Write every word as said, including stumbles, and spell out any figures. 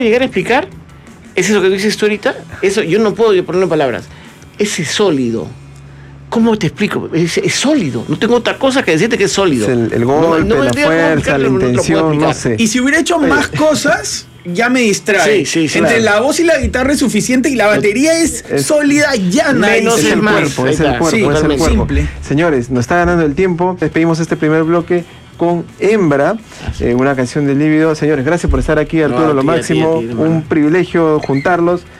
llegar a explicar es eso que dices tú ahorita. Eso yo no puedo ponerlo en palabras. Ese sólido. ¿Cómo te explico? Es, es sólido. No tengo otra cosa que decirte que es sólido. Es el, el golpe, no, no la fuerza, la intención, no sé. Y si hubiera hecho más cosas, ya me distrae. Sí, sí, sí, Entre claro. la voz y la guitarra es suficiente y la batería es, es sólida, ya menos es es el más. cuerpo, es el cuerpo, sí, es el cuerpo. Simple. Señores, nos está ganando el tiempo. Despedimos este primer bloque con Hembra, eh, una canción del Lívido. Señores, gracias por estar aquí, Arturo, No, lo tía, máximo. tía, tía, un privilegio juntarlos.